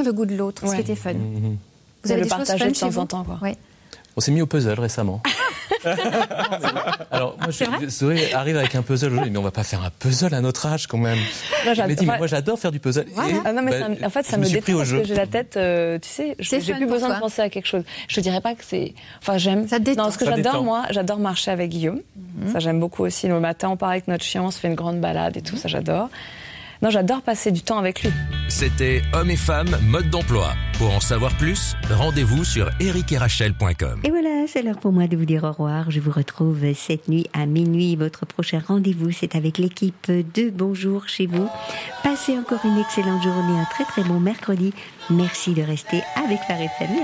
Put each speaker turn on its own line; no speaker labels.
découvrir le goût de l'autre, ce qui était fun. Vous avez
le
des choses
partager
fun
de
chez
temps
vous
en temps, quoi.
Ouais.
On s'est mis au puzzle récemment. Alors, moi, Zoé arrive avec un puzzle aujourd'hui, mais on va pas faire un puzzle à notre âge quand même.
Moi,
Moi, j'adore faire du puzzle.
Voilà.
Non, mais en fait, ça me détend parce que j'ai la tête, tu sais, j'ai plus besoin de penser à quelque chose. Je te dirais pas que c'est. Enfin, j'aime.
Ça te détend.
Non, ce que j'adore, moi, j'adore marcher avec Guillaume. Ça, j'aime beaucoup aussi. Le matin, on part avec notre chien, on se fait une grande balade et tout, ça, j'adore. Non, j'adore passer du temps avec lui.
C'était Hommes et Femmes, mode d'emploi. Pour en savoir plus, rendez-vous sur ericerachel.com.
Et voilà, c'est l'heure pour moi de vous dire au revoir. Je vous retrouve cette nuit à minuit. Votre prochain rendez-vous, c'est avec l'équipe de Bonjour chez vous. Passez encore une excellente journée, un très très bon mercredi. Merci de rester avec Phare FM.